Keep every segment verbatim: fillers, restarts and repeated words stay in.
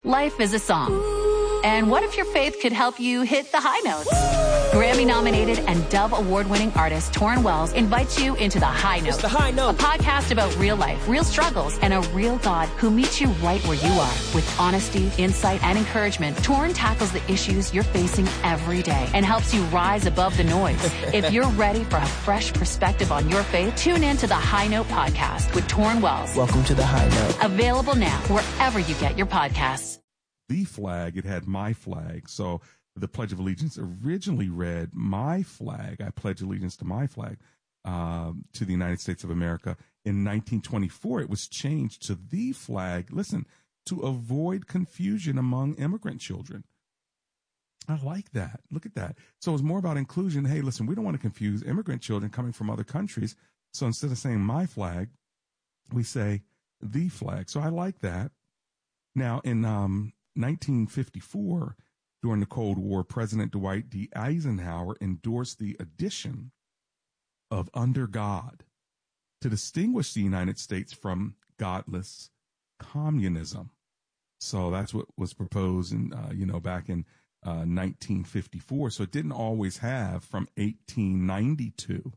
Life is a song. And what if your faith could help you hit the high notes? Grammy-nominated and Dove Award-winning artist Torrin Wells invites you into The High Note. It's The High Note. A podcast about real life, real struggles, and a real God who meets you right where you are. With honesty, insight, and encouragement, Torrin tackles the issues you're facing every day and helps you rise above the noise. If you're ready for a fresh perspective on your faith, tune in to The High Note podcast with Torrin Wells. Welcome to The High Note. Available now wherever you get your podcasts. The flag, it had my flag. So the Pledge of Allegiance originally read my flag. I pledge allegiance to my flag, um, to the United States of America. In nineteen twenty-four, it was changed to the flag, listen, to avoid confusion among immigrant children. I like that. Look at that. So it was more about inclusion. Hey, listen, we don't want to confuse immigrant children coming from other countries. So instead of saying my flag, we say the flag. So I like that. Now, in um, nineteen fifty-four, during the Cold War, President Dwight D. Eisenhower endorsed the addition of under God to distinguish the United States from godless communism. So that's what was proposed in, uh, you know, back in uh, nineteen fifty-four. So it didn't always have from eighteen ninety-two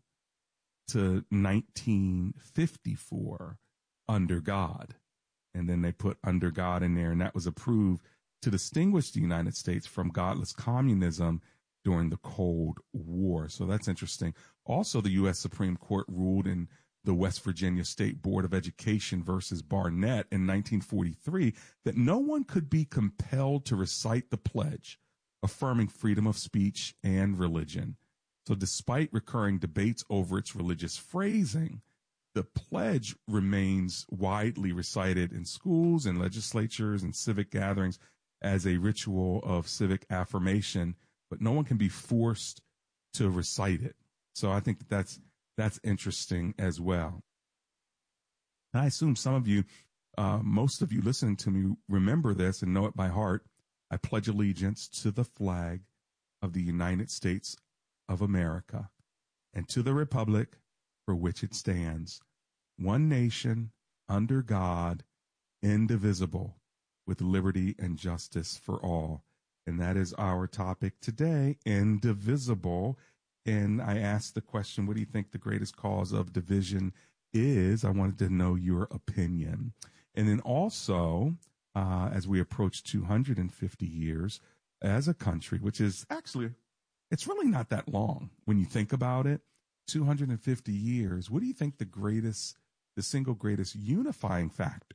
to nineteen fifty-four under God. And then they put under God in there, and that was approved to distinguish the United States from godless communism during the Cold War. So that's interesting. Also, the U S Supreme Court ruled in the West Virginia State Board of Education versus Barnett in nineteen forty-three that no one could be compelled to recite the pledge, affirming freedom of speech and religion. So despite recurring debates over its religious phrasing, the pledge remains widely recited in schools and legislatures and civic gatherings as a ritual of civic affirmation, but no one can be forced to recite it. So I think that that's, that's interesting as well. And I assume some of you, uh, most of you listening to me remember this and know it by heart. I pledge allegiance to the flag of the United States of America and to the republic for which it stands, one nation, under God, indivisible, with liberty and justice for all. And that is our topic today, indivisible. And I asked the question, what do you think the greatest cause of division is? I wanted to know your opinion. And then also, uh, as we approach two hundred fifty years as a country, which is actually, it's really not that long when you think about it, two hundred fifty years, what do you think the greatest, the single greatest unifying factor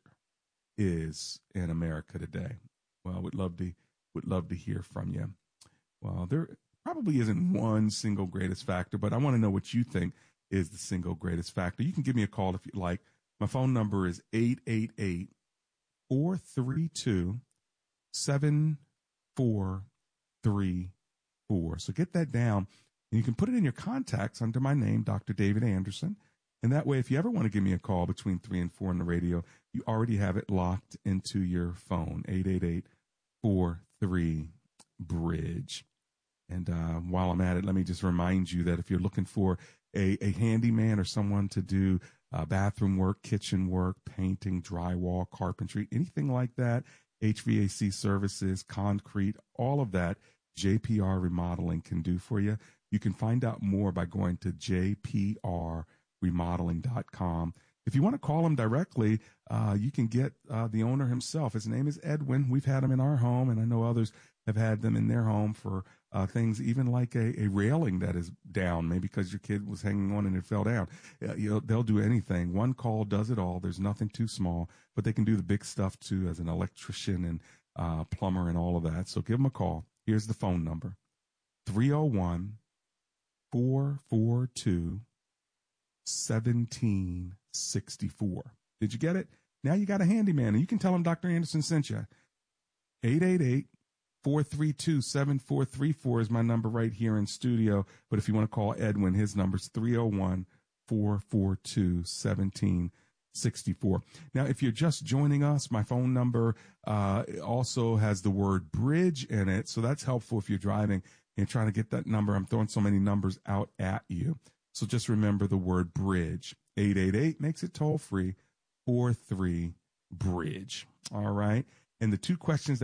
is in America today? Well, would love to, would love to hear from you. Well, there probably isn't one single greatest factor, but I want to know what you think is the single greatest factor. You can give me a call if you like. My phone number is eight eight eight, four three two, seven four three four. So get that down, and you can put it in your contacts under my name, Doctor David Anderson. And that way, if you ever want to give me a call between three and four on the radio, you already have it locked into your phone, eight eight eight, four three, bridge. And uh, while I'm at it, let me just remind you that if you're looking for a, a handyman or someone to do uh, bathroom work, kitchen work, painting, drywall, carpentry, anything like that, H V A C services, concrete, all of that, J P R Remodeling can do for you. You can find out more by going to j p r remodeling dot com. If you want to call him directly, uh, you can get uh, the owner himself. His name is Edwin. We've had him in our home, and I know others have had them in their home for uh, things even like a, a railing that is down, maybe because your kid was hanging on and it fell down. Uh, you know, they'll do anything. One call does it all. There's nothing too small, but they can do the big stuff too as an electrician and uh, plumber and all of that. So give them a call. Here's the phone number, three oh one, four four two, seventeen sixty-four. Did you get it? Now you got a handyman, and you can tell him Doctor Anderson sent you. eight eight eight, four three two, seven four three four is my number right here in studio. But if you want to call Edwin, his number's three oh one, four four two, one seven six four. Now, if you're just joining us, my phone number uh, also has the word bridge in it. So that's helpful if you're driving and trying to get that number. I'm throwing so many numbers out at you. So just remember the word bridge. eight eight eight makes it toll free. four three bridge. All right. And the two questions